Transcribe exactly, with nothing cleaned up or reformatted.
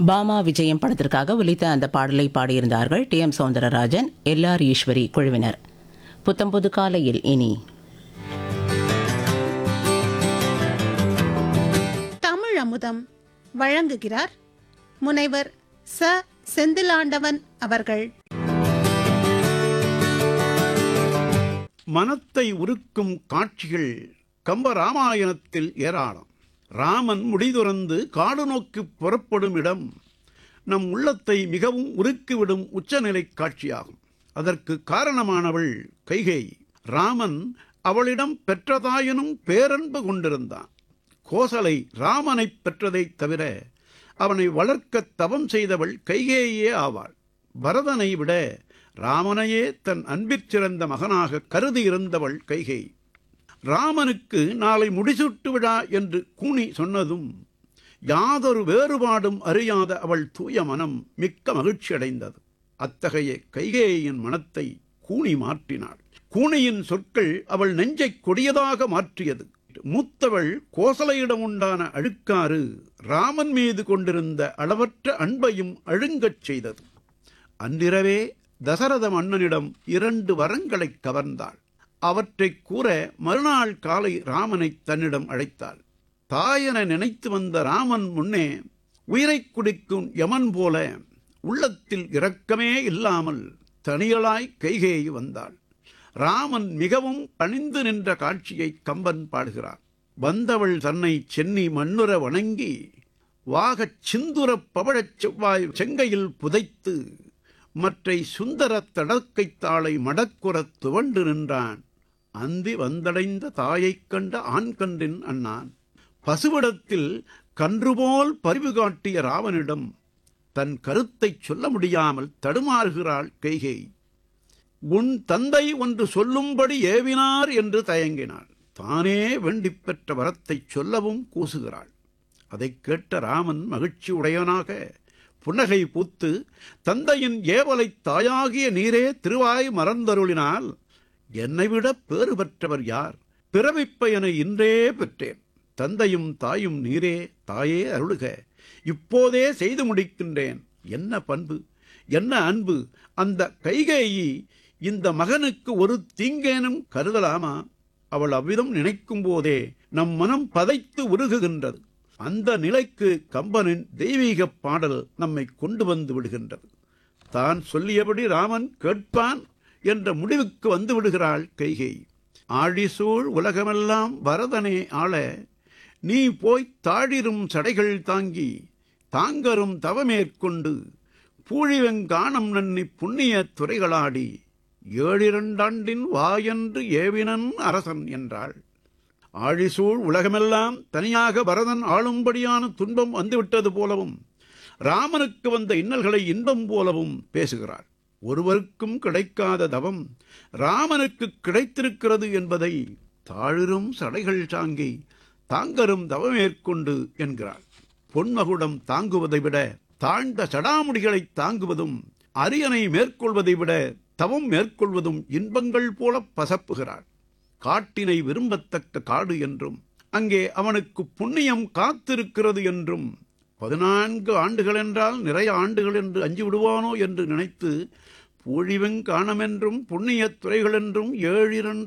பாமா விஜயம் படத்திற்காக ஒலித்த அந்த பாடலை பாடியிருந்தார்கள் D M Soundararajan, L R Eswari குழுவினர். புத்தம்புது காலையில் இனி தமிழ் அமுதம் வழங்குகிறார் முனைவர் ச செந்திலாண்டவன் அவர்கள். மனத்தை உருக்கும் காட்சிகள் கம்பராமாயணத்தில் ஏராளம். ராமன் முடிதுறந்து காடு நோக்கி புறப்படும் இடம் நம் உள்ளத்தை மிகவும் உருக்கிவிடும் உச்சநிலை காட்சியாகும். அதற்கு காரணமானவள் கைகேயி. ராமன் அவளிடம் பெற்றதாயினும் பேரன்பு கொண்டிருந்தான். கோசலை ராமனை பெற்றதைத் தவிர அவனை வளர்க்க தவம் செய்தவள் கைகேயே ஆவாள். பரதனை விட ராமனையே தன் அன்பிற்சிறந்த மகனாக கருதியிருந்தவள் கைகேயி. ராமனுக்கு நாளை முடிசூட்டு விழா என்று கூனி சொன்னதும் யாதொரு வேறுபாடும் அறியாத அவள் தூய மனம் மிக்க மகிழ்ச்சியடைந்தது. அத்தகைய கைகேயின் மனத்தை கூனி மாற்றினாள். கூனியின் சொற்கள் அவள் நெஞ்சை கொடியதாக மாற்றியது. மூத்தவள் கோசலையிடம் உண்டான அழுக்காறு ராமன் மீது கொண்டிருந்த அளவற்ற அன்பையும் அழுங்கச் செய்தது. அன்றிரவே தசரத மன்னனிடம் இரண்டு வரங்களை கவர்ந்தாள். அவற்றை கூற மறுநாள் காலை ராமனை தன்னிடம் அழைத்தாள். தாயென நினைத்து வந்த ராமன் முன்னே உயிரை குடிக்கும் யமன் போல உள்ளத்தில் இரக்கமே இல்லாமல் தனியலாய் கைகேயி வந்தாள். ராமன் மிகவும் பணிந்து நின்ற காட்சியை கம்பன் பாடுகிறார். வந்தவள் தன்னை சென்னி மண்ணுற வணங்கி வாகச் சிந்துரப் பவழச் செவ்வாய் செங்கையில் புதைத்து மற்றை சுந்தரத் தடக்கைத் தாளை மடக்குறத் துவண்டு நின்றான். அந்தி வந்தடைந்த தாயைக் கண்ட ஆண் கன்றின் அண்ணான். பசுவிடத்தில் கன்றுபோல் பரிவு காட்டிய ராவனிடம் தன் கருத்தைச் சொல்ல முடியாமல் தடுமாறுகிறாள் கைகேயி. உன் தந்தை ஒன்று சொல்லும்படி ஏவினார் என்று தயங்கினாள். தானே வேண்டிப் பெற்ற வரத்தைச் சொல்லவும் கூசுகிறாள். அதைக் கேட்ட ராமன் மகிழ்ச்சி உடையவனாக புன்னகை பூத்து, தந்தையின் ஏவலைத் தாயாகிய நீரே திருவாய் மறந்தருளினால் என்னை விட பேறு பெற்றவர் யார்? பிறவிப் பயனை இன்றே பெற்றேன். தந்தையும் தாயும் நீரே, தாயே அருளுக. இப்போதே செய்து முடிக்கின்றேன். என்ன பண்பு, என்ன அன்பு! அந்த கைகேயி இந்த மகனுக்கு ஒரு தீங்கேனும் கருதலாமா? அவள் அவ்விதம் நினைக்கும் போதே நம் மனம் பதைத்து உருகுகின்றது. அந்த நிலைக்கு கம்பனின் தெய்வீக பாடல் நம்மை கொண்டு வந்து விடுகின்றது. தான் சொல்லியபடி ராமன் கேட்பான் என்ற முடிவுக்கு வந்து விடுகிறாள் கைகேயி. ஆழிசூழ் உலகமெல்லாம் பரதனே ஆள நீ போய்த் தாழிரும் சடைகள் தாங்கி தாங்கரும் தவமேற்கொண்டு பூழிவெங்கானம் நன்னி புண்ணிய துறைகளாடி ஏழிரண்டாண்டின் வாயென்று ஏவினன் அரசன் என்றாள். ஆழிசூழ் உலகமெல்லாம் தனியாக பரதன் ஆளும்படியான துன்பம் வந்துவிட்டது போலவும் ராமனுக்கு வந்த இன்னல்களை இன்பம் போலவும் பேசுகிறாள். ஒருவருக்கும் கிடைக்காத தவம் ராமனுக்கு கிடைத்திருக்கிறது என்பதை தாழிரும் சடைகள் தாங்கி தாங்கரும் தவமேற்கொண்டு என்கிறாள். பொன்மகுடம் தாங்குவதை விட தாழ்ந்த சடாமுடிகளை தாங்குவதும் அரியணை மேற்கொள்வதை விட தவம் மேற்கொள்வதும் இன்பங்கள் போல பசப்புகிறாள். காட்டினை விரும்பத்தக்க காடு என்றும் அங்கே அவனுக்கு புண்ணியம் காத்திருக்கிறது என்றும், பதினான்கு ஆண்டுகள் என்றால் நிறைய ஆண்டுகள் என்று அஞ்சு விடுவானோ என்று நினைத்து பூழிவெங் காணமென்றும் புண்ணியத் துறைகளென்றும் ஏழிரண்டு